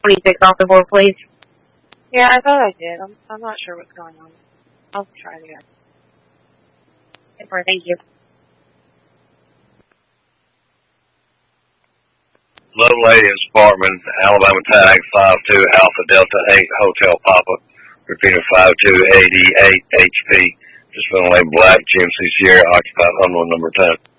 26 off the board, please. Yeah, I thought I did. I'm not sure what's going on. I'll try it again. Thank you. Lovelady and Sparkman, Alabama tag 52 Alpha Delta 8 Hotel Papa, repeating 5288 HP. Just been labeled black, GMC Sierra, occupied unknown number 10.